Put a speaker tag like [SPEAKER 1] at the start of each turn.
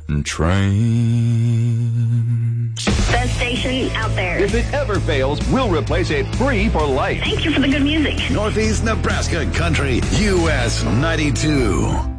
[SPEAKER 1] train.
[SPEAKER 2] Best station out there.
[SPEAKER 3] If it ever fails, we'll replace it free for life.
[SPEAKER 2] Thank you for the good music.
[SPEAKER 4] Northeast Nebraska Country, US 92.